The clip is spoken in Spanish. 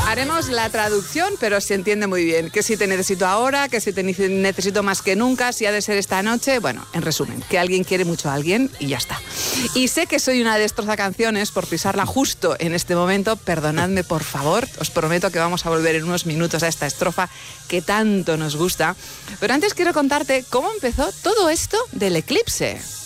Haremos la traducción, pero se entiende muy bien. Que si te necesito ahora, que si te necesito más que nunca, si ha de ser esta noche. Bueno, en resumen, que alguien quiere mucho a alguien y ya está. Y sé que soy una destrozacanciones por pisarla justo en este momento. Perdonadme, por favor. Os prometo que vamos a volver en unos minutos a esta estrofa que tanto nos gusta. Pero antes quiero contarte cómo empezó todo esto del eclipse.